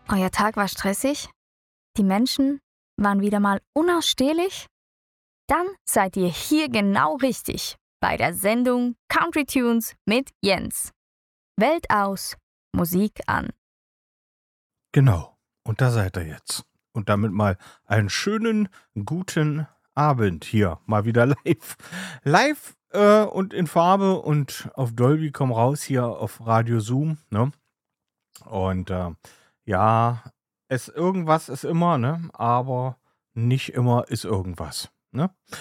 Euer Tag war stressig? Die Menschen waren wieder mal unausstehlich? Dann seid ihr hier genau richtig bei der Sendung Country Tunes mit Jens. Welt aus, Musik an. Genau, und da seid ihr jetzt. Und damit mal einen schönen, guten Abend hier. Mal wieder live. Live und in Farbe und auf Dolby komm raus hier auf Radio Zoom. Ne? Und ja, irgendwas ist immer, ne? Aber nicht immer ist irgendwas. Ne?